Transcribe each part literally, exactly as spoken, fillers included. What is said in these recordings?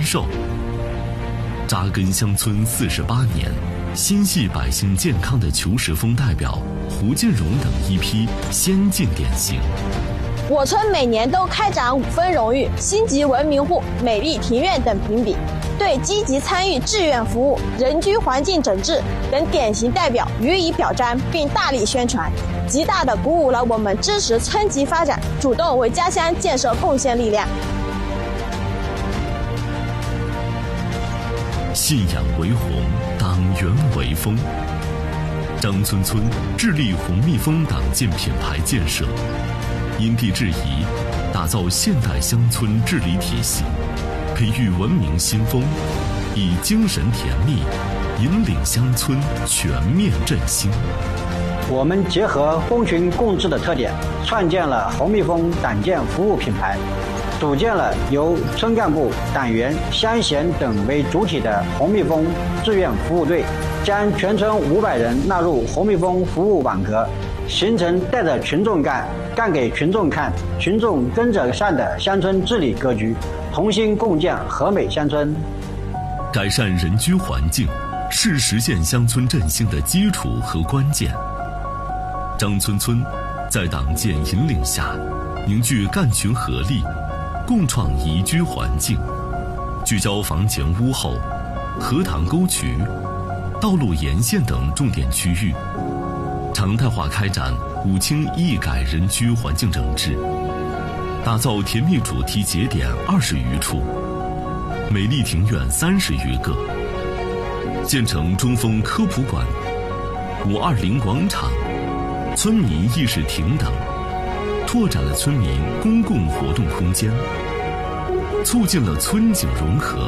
寿。扎根乡村四十八年，心系百姓健康的裘石峰代表胡建荣等一批先进典型。 我村每年都开展五分荣誉、星级文明户、美丽庭院等评比，对积极参与志愿服务、人居环境整治等典型代表予以表彰，并大力宣传，极大地鼓舞了我们支持村级发展、主动为家乡建设贡献力量。 信仰为红，党员为风。张村村致力红蜜蜂党建品牌建设，因地制宜，打造现代乡村治理体系，培育文明新风，以精神甜蜜引领乡村全面振兴。 我们结合蜂群共治的特点，创建了红蜜蜂党建服务品牌，组建了由村干部、党员、乡贤等为主体的红蜜蜂志愿服务队，将全村五百人纳入红蜜蜂服务网格，形成带着群众干、干给群众看、群众跟着上的乡村治理格局，同心共建和美乡村。 改善人居环境是实现乡村振兴的基础和关键。张村村在党建引领下，凝聚干群合力，共创宜居环境，聚焦房前屋后、荷塘沟渠、道路沿线等重点区域，常态化开展五轻一改人居环境整治，打造甜蜜主题节点二十余处，美丽庭院三十余个，建成中风科普馆、五二零广场、村民议事亭等，拓展了村民公共活动空间，促进了村井融合。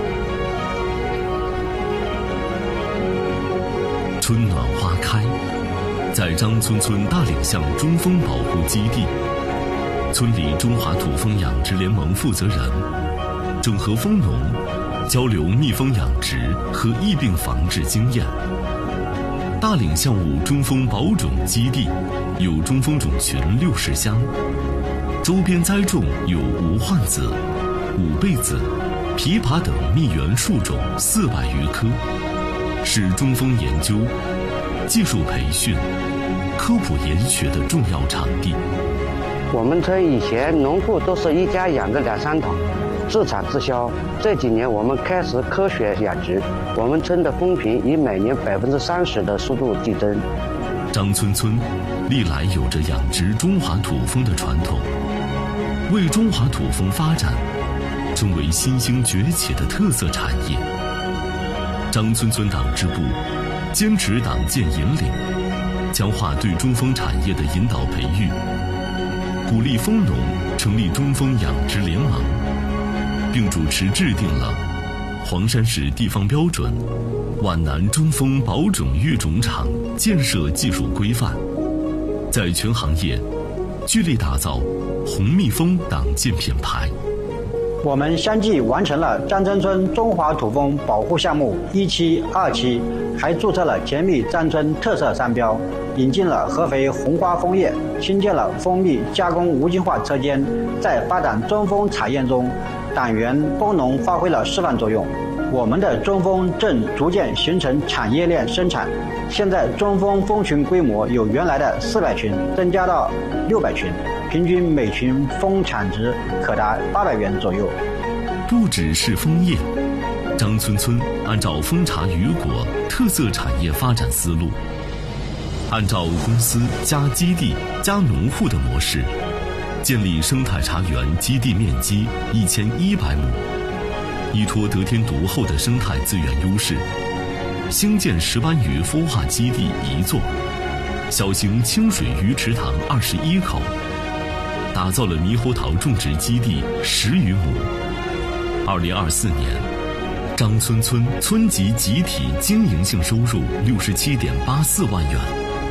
春暖花开，在张村村大岭巷中风保护基地，村里中华土蜂养殖联盟负责人整合蜂农，交流蜜蜂养殖和疫病防治经验。大岭象务中蜂保种基地有中蜂种群六十箱，周边栽种有无患子、五倍子、枇杷等蜜源树种四百余棵，是中蜂研究、技术培训、科普研学的重要场地。 我们村以前农户都是一家养着两三头，自产自销。这几年我们开始科学养殖，我们村的蜂群以每年百分之三十的速度递增。 张村村历来有着养殖中华土蜂的传统，为中华土蜂发展成为新兴崛起的特色产业。张村村党支部坚持党建引领，强化对中蜂产业的引导培育，鼓励蜂农成立中蜂养殖联盟，并主持制定了黄山市地方标准、皖南中蜂保种育种场建设技术规范，在全行业聚力打造红蜜蜂党建品牌。 我们相继完成了张村村中华土蜂保护项目一期、二期，还注册了甜蜜张村特色商标，引进了合肥红花枫叶，新建了蜂蜜加工无机化车间。在发展中蜂产业中，党员蜂农发挥了示范作用。我们的中蜂正逐渐形成产业链生产，现在中蜂蜂群规模由原来的四百群增加到六百群，平均每群蜂产值可达八百元左右。 不只是枫叶，张村村按照蜂茶雨果特色产业发展思路，按照公司加基地加农户的模式，建立生态茶园基地面积一千一百亩，依托得天独厚的生态资源优势，兴建石斑鱼孵化基地一座，小型清水鱼池塘二十一口，打造了猕猴桃种植基地十余亩。二零二四年，张村村村级集体经营性收入六十七点八四万元。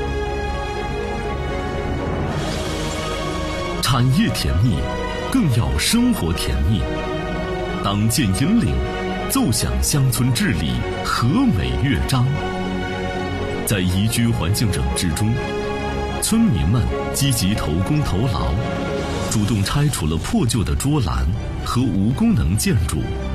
产业甜蜜，更要生活甜蜜。党建引领，奏响乡村治理和美乐章。在宜居环境整治中，村民们积极投工投劳，主动拆除了破旧的桌栏和无功能建筑，